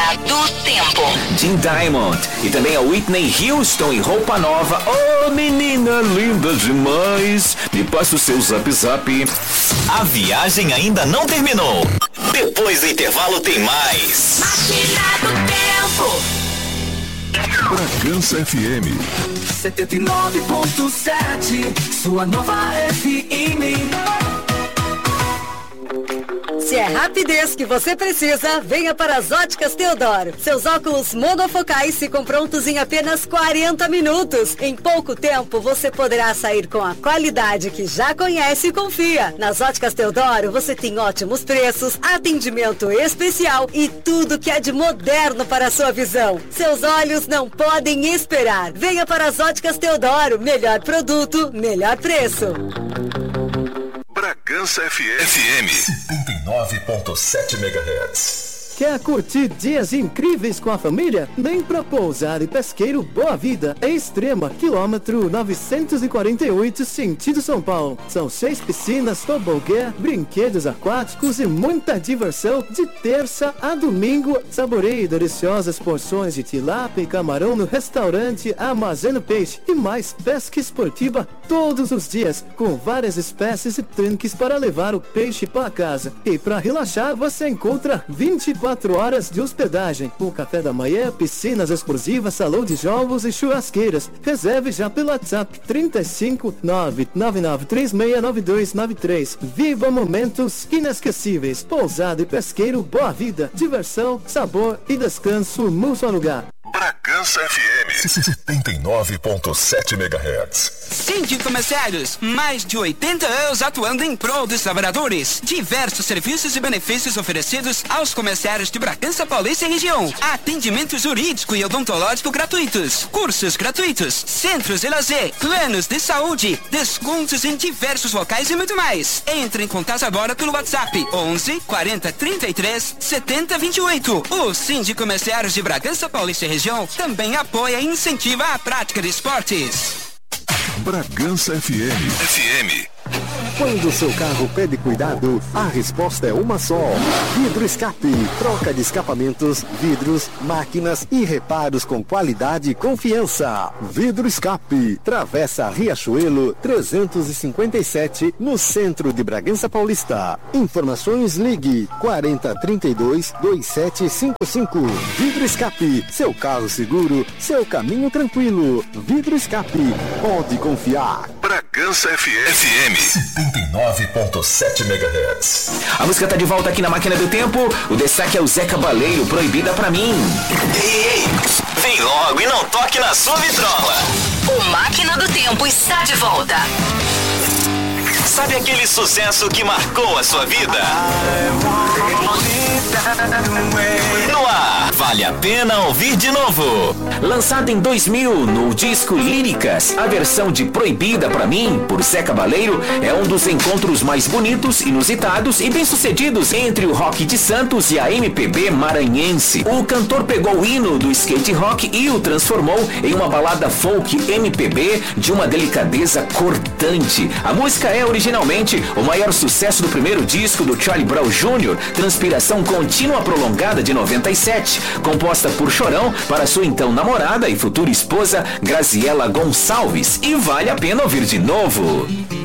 do Tempo. Jim Diamond e também a Whitney Houston em Roupa Nova. Oh, menina linda demais. Me passa o seu zap zap. A viagem ainda não terminou. Depois do intervalo tem mais. Máquina do Tempo. Bragança FM 79.7, sua nova FM. Se é rapidez que você precisa, venha para as Óticas Teodoro. Seus óculos monofocais ficam prontos em apenas 40 minutos. Em pouco tempo, você poderá sair com a qualidade que já conhece e confia. Nas Óticas Teodoro, você tem ótimos preços, atendimento especial e tudo que é de moderno para a sua visão. Seus olhos não podem esperar. Venha para as Óticas Teodoro. Melhor produto, melhor preço. Bragança FM 79.7 MHz. Quer curtir dias incríveis com a família? Vem pra Pousada e Pesqueiro Boa Vida, Extrema, quilômetro 948, sentido São Paulo. São 6 piscinas, tobogã, brinquedos aquáticos e muita diversão de terça a domingo. Saboreie deliciosas porções de tilápia e camarão no restaurante Armazeno Peixe e mais pesca esportiva todos os dias, com várias espécies e tanques para levar o peixe para casa. E para relaxar, você encontra 24 horas de hospedagem, com café da manhã, piscinas exclusivas, salão de jogos e churrasqueiras. Reserve já pelo WhatsApp 35999369293. Viva momentos inesquecíveis. Pousada e Pesqueiro Boa Vida. Diversão, sabor e descanso num só lugar. Bragança FM 79.7 MHz. Síndico Mercedes, mais de 80 anos atuando em prol dos trabalhadores. Diversos serviços e benefícios oferecidos aos comerciários de Bragança Paulista e região. Atendimento jurídico e odontológico gratuitos. Cursos gratuitos. Centros de lazer. Planos de saúde. Descontos em diversos locais e muito mais. Entre em contato agora pelo WhatsApp 11 40 33 70 28. O Síndico Merceários de Bragança Paulista e região também apoia e incentiva a prática de esportes. Bragança FM. Quando o seu carro pede cuidado, a resposta é uma só. Vidro Escape. Troca de escapamentos, vidros, máquinas e reparos com qualidade e confiança. Vidro Escape. Travessa Riachuelo 357, no centro de Bragança Paulista. Informações ligue 4032-2755. Vidro Escape. Seu carro seguro, seu caminho tranquilo. Vidro Escape. Pode confiar. Bragança FM 79.7 MHz. A música tá de volta aqui na Máquina do Tempo. O destaque é o Zé Cabaleiro, Proibida Pra Mim. Ei, vem logo e não toque na sua vitrola. O Máquina do Tempo está de volta. Sabe aquele sucesso que marcou a sua vida? No ar, vale a pena ouvir de novo. Lançado em 2000 no disco Líricas, a versão de Proibida Pra Mim, por Zé Cabaleiro, é um dos encontros mais bonitos, inusitados e bem-sucedidos entre o rock de Santos e a MPB maranhense. O cantor pegou o hino do skate rock e o transformou em uma balada folk MPB de uma delicadeza cortante. A música é originalmente o maior sucesso do primeiro disco do Charlie Brown Jr., Transpiração Contínua Prolongada, de 97, composta por Chorão para sua então namorada e futura esposa Graziela Gonçalves. E vale a pena ouvir de novo.